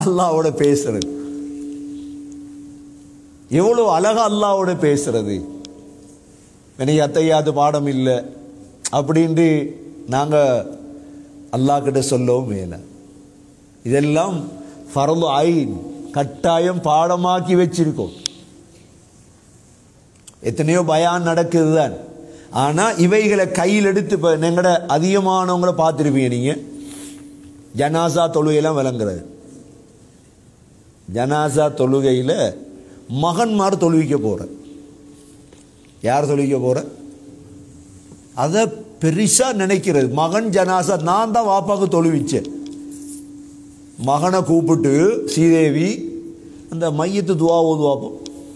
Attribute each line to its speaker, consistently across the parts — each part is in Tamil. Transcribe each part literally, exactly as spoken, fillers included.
Speaker 1: அல்லாஹ்வோட பேசுறது எவ்வளவு அழகா அல்லாஹ்வோட பேசுறது. எனக்கு அத்தையாது பாடம் இல்லை அப்படின்ட்டு நாங்கள் அல்லாஹ் கிட்ட சொல்லவும் மேல. இதெல்லாம் ஃபர்து ஐன், கட்டாயம் பாடமாக்கி வச்சிருக்கோம். எத்தனையோ பயான் நடக்குது தான். ஆனால் இவைகளை கையில் எடுத்து இப்போ எங்கட அதிகமானவங்களை பார்த்துருப்பீங்க நீங்கள். ஜனாசா தொழுகையெல்லாம் விளங்குறது. ஜனாசா தொழுகையில் மகன்மார் தொழுவிக்க போகிற. யார் தொழுவிக்க போகிற? அதை பெருசாக நினைக்கிறது. மகன் ஜனாசா, நான் தான் வாப்பாவுக்கு தொழுவிச்சேன். மகனை கூப்பிட்டு ஸ்ரீதேவி அந்த மையத்து துவா ஓதுவாப்போம்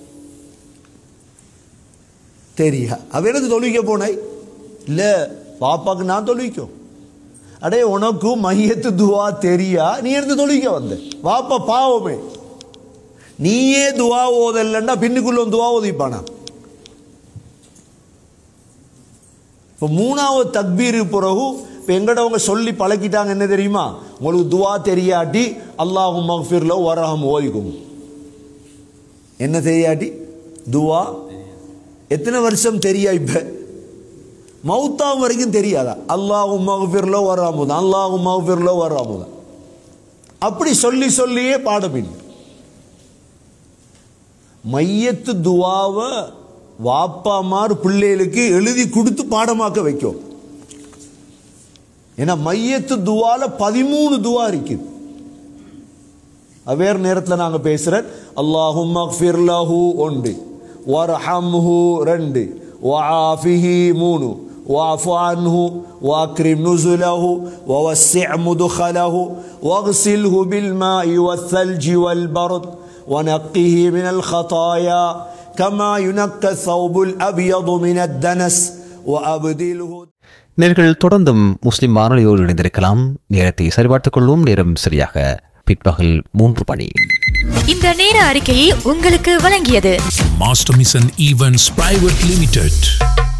Speaker 1: தெரியா. அவ எனக்கு தொழுவிக்க போனாய் இல்லை பாப்பாவுக்கு நான் தொழுவிக்கும். அடே உனக்கு மையத்து துவா தெரியா, நீ எடுத்து தொழுவிக்க வந்த. வாப்பா பாவமே, நீயே துவா ஓதல்லன்னா பின்னுக்குள்ள துவா ஓதிப்பானா? இப்போ மூணாவது தக்பீரு பிறகு இப்போ எங்கடவங்க சொல்லி பழக்கிட்டாங்க என்ன தெரியுமா? உங்களுக்கு துவா தெரியாட்டி அல்லாஹு மக்ஃபிர்ல வரஹம் ஓதிக்கும். என்ன தெரியாட்டி துவா எத்தனை வருஷம் தெரியா? இப்போ மௌத்தாம் வரைக்கும் தெரியாதா? அல்லாஹு மக்ஃபிர்ல வரஹமுதான், அல்லாஹு மக்ஃபிர்ல வரஹமுதான். அப்படி சொல்லி சொல்லியே பாடமில்லை. மையத்து துவாவை வாப்பாமார் பிள்ளைகளுக்கு எழுதி கொடுத்து பாடமாக்க வைக்கும். ஏன்னா மையத்து துவால பதிமூணு துவா இருக்குது. வேறு நேரத்தில் நாங்கள் பேசுகிறேன். அல்லாஹும் மக்ஃபிர் லஹு ஒன்று, வர்ஹம்ஹு ரெண்டு, வஆஃபிஹி மூணு, வஅஃபு அன்ஹு வஅக்ரிம் நுஸுலஹு வவஸ்ஸிஅ் முத்கலஹு வக்ஸில்ஹு பில்மாஇ வஸ்ஸல்ஜி வல்பர்த் ونقه من الخطايا كما ينقى الثوب الأبيض من الدنس وأبدله.
Speaker 2: நேர்கள் தொடர்ந்தும் முஸ்லிம் வானொலியோடு இணைந்திருக்கலாம். நேரத்தை சரிபார்த்துக் கொள்வோம். நேரம் சரியாக பிற்பகல் மூன்று மணி.
Speaker 3: இந்த நேர அறிக்கையை உங்களுக்கு வழங்கியது
Speaker 4: master mission events private limited.